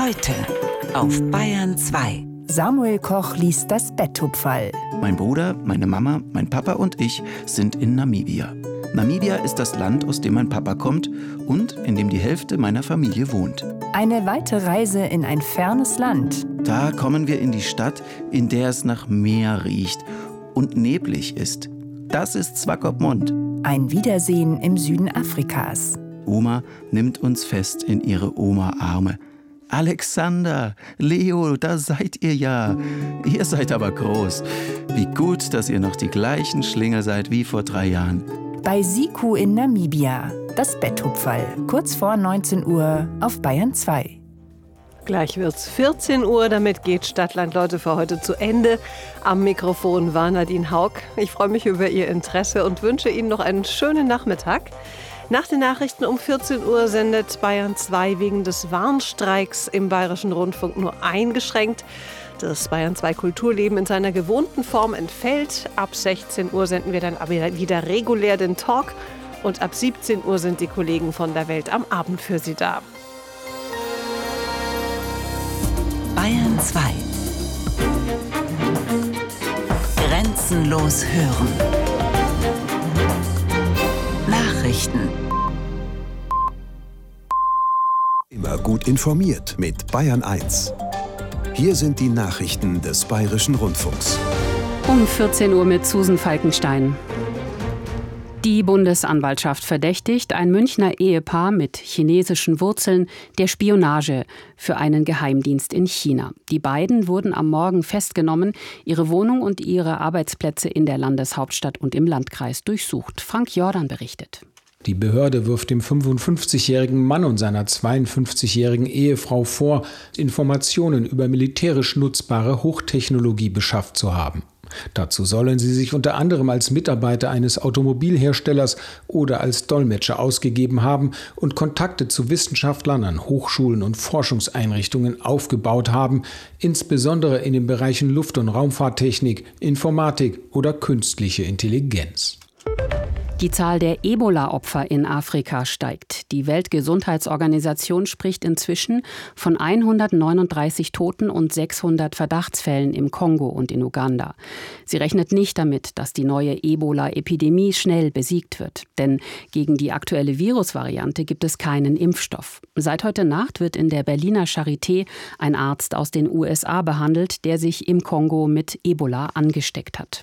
Heute auf Bayern 2. Samuel Koch liest das Betthupferl. Mein Bruder, meine Mama, mein Papa und ich sind in Namibia. Namibia ist das Land, aus dem mein Papa kommt und in dem die Hälfte meiner Familie wohnt. Eine weite Reise in ein fernes Land. Da kommen wir in die Stadt, in der es nach Meer riecht und neblig ist. Das ist Swakopmund. Ein Wiedersehen im Süden Afrikas. Oma nimmt uns fest in ihre Oma-Arme. Alexander, Leo, da seid ihr ja. Ihr seid aber groß. Wie gut, dass ihr noch die gleichen Schlingel seid wie vor 3 Jahren. Bei Siku in Namibia. Das Betthupferl. Kurz vor 19 Uhr auf Bayern 2. Gleich wird's 14 Uhr, damit geht Stadtland Leute für heute zu Ende. Am Mikrofon war Nadine Haug. Ich freue mich über Ihr Interesse und wünsche Ihnen noch einen schönen Nachmittag. Nach den Nachrichten um 14 Uhr sendet Bayern 2 wegen des Warnstreiks im Bayerischen Rundfunk nur eingeschränkt. Das Bayern 2 Kulturleben in seiner gewohnten Form entfällt. Ab 16 Uhr senden wir dann aber wieder regulär den Talk. Und ab 17 Uhr sind die Kollegen von der Welt am Abend für Sie da. Bayern 2. Grenzenlos hören. Nachrichten. Immer gut informiert mit Bayern 1. Hier sind die Nachrichten des Bayerischen Rundfunks. Um 14 Uhr mit Susan Falkenstein. Die Bundesanwaltschaft verdächtigt ein Münchner Ehepaar mit chinesischen Wurzeln der Spionage für einen Geheimdienst in China. Die beiden wurden am Morgen festgenommen, ihre Wohnung und ihre Arbeitsplätze in der Landeshauptstadt und im Landkreis durchsucht. Frank Jordan berichtet. Die Behörde wirft dem 55-jährigen Mann und seiner 52-jährigen Ehefrau vor, Informationen über militärisch nutzbare Hochtechnologie beschafft zu haben. Dazu sollen sie sich unter anderem als Mitarbeiter eines Automobilherstellers oder als Dolmetscher ausgegeben haben und Kontakte zu Wissenschaftlern an Hochschulen und Forschungseinrichtungen aufgebaut haben, insbesondere in den Bereichen Luft- und Raumfahrttechnik, Informatik oder künstliche Intelligenz. Die Zahl der Ebola-Opfer in Afrika steigt. Die Weltgesundheitsorganisation spricht inzwischen von 139 Toten und 600 Verdachtsfällen im Kongo und in Uganda. Sie rechnet nicht damit, dass die neue Ebola-Epidemie schnell besiegt wird. Denn gegen die aktuelle Virusvariante gibt es keinen Impfstoff. Seit heute Nacht wird in der Berliner Charité ein Arzt aus den USA behandelt, der sich im Kongo mit Ebola angesteckt hat.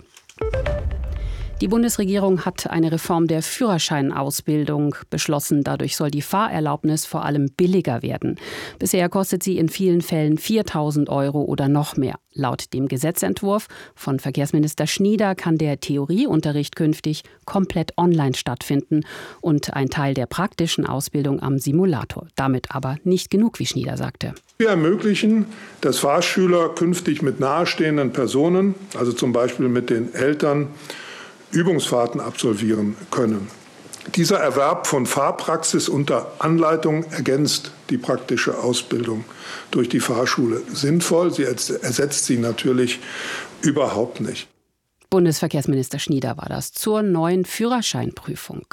Die Bundesregierung hat eine Reform der Führerscheinausbildung beschlossen. Dadurch soll die Fahrerlaubnis vor allem billiger werden. Bisher kostet sie in vielen Fällen 4.000 € oder noch mehr. Laut dem Gesetzentwurf von Verkehrsminister Schnieder kann der Theorieunterricht künftig komplett online stattfinden und ein Teil der praktischen Ausbildung am Simulator. Damit aber nicht genug, wie Schnieder sagte. Wir ermöglichen, dass Fahrschüler künftig mit nahestehenden Personen, also zum Beispiel mit den Eltern, Übungsfahrten absolvieren können. Dieser Erwerb von Fahrpraxis unter Anleitung ergänzt die praktische Ausbildung durch die Fahrschule sinnvoll. Sie ersetzt sie natürlich überhaupt nicht. Bundesverkehrsminister Schnieder war das zur neuen Führerscheinprüfung.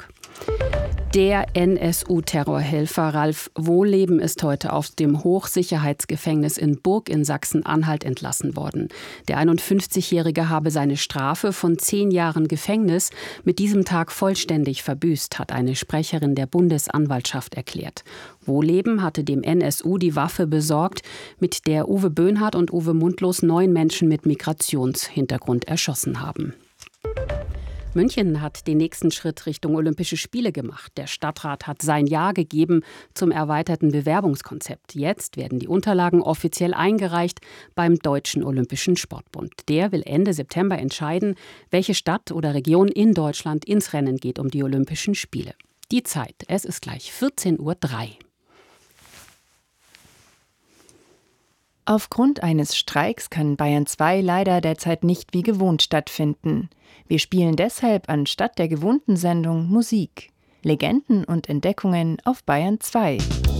Der NSU-Terrorhelfer Ralf Wohleben ist heute aus dem Hochsicherheitsgefängnis in Burg in Sachsen-Anhalt entlassen worden. Der 51-Jährige habe seine Strafe von 10 Jahren Gefängnis mit diesem Tag vollständig verbüßt, hat eine Sprecherin der Bundesanwaltschaft erklärt. Wohleben hatte dem NSU die Waffe besorgt, mit der Uwe Böhnhardt und Uwe Mundlos 9 Menschen mit Migrationshintergrund erschossen haben. München hat den nächsten Schritt Richtung Olympische Spiele gemacht. Der Stadtrat hat sein Ja gegeben zum erweiterten Bewerbungskonzept. Jetzt werden die Unterlagen offiziell eingereicht beim Deutschen Olympischen Sportbund. Der will Ende September entscheiden, welche Stadt oder Region in Deutschland ins Rennen geht um die Olympischen Spiele. Die Zeit, es ist gleich 14:03 Uhr. Aufgrund eines Streiks kann Bayern 2 leider derzeit nicht wie gewohnt stattfinden. Wir spielen deshalb anstatt der gewohnten Sendung Musik. Legenden und Entdeckungen auf Bayern 2.